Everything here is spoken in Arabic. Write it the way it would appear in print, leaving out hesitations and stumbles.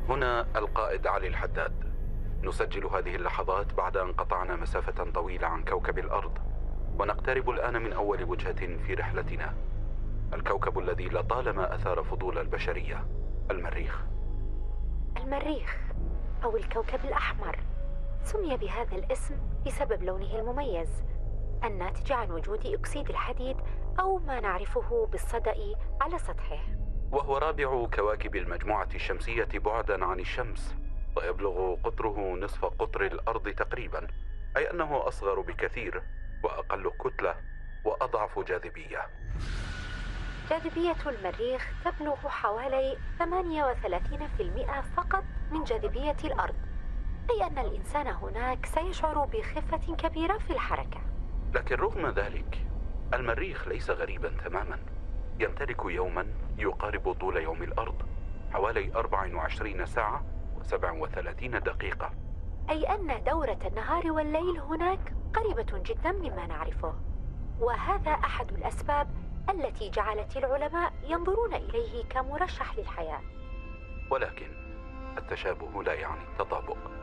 هنا القائد علي الحداد. نسجل هذه اللحظات بعد أن قطعنا مسافة طويلة عن كوكب الأرض، ونقترب الآن من أول وجهة في رحلتنا، الكوكب الذي لطالما أثار فضول البشرية، المريخ. المريخ أو الكوكب الأحمر سمي بهذا الاسم بسبب لونه المميز الناتج عن وجود أكسيد الحديد أو ما نعرفه بالصدأ على سطحه، وهو رابع كواكب المجموعة الشمسية بعداً عن الشمس، ويبلغ قطره نصف قطر الأرض تقريباً، أي أنه أصغر بكثير وأقل كتلة وأضعف جاذبية. جاذبية المريخ تبلغ حوالي 38% فقط من جاذبية الأرض، أي أن الإنسان هناك سيشعر بخفة كبيرة في الحركة. لكن رغم ذلك المريخ ليس غريباً تماماً، يمتلك يوماً يقارب طول يوم الأرض، حوالي 24 ساعة و37 دقيقة، أي أن دورة النهار والليل هناك قريبة جدا مما نعرفه، وهذا أحد الأسباب التي جعلت العلماء ينظرون إليه كمرشح للحياة. ولكن التشابه لا يعني التطابق.